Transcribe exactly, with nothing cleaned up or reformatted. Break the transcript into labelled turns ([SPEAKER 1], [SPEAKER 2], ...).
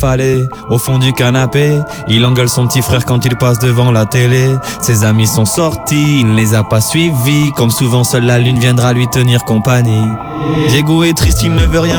[SPEAKER 1] palais, au fond du canapé, il engueule son petit frère quand il passe devant la télé. Ses amis sont sortis, il ne les a pas suivis. Comme souvent, seule la lune viendra lui tenir compagnie. Diego est triste, il ne veut rien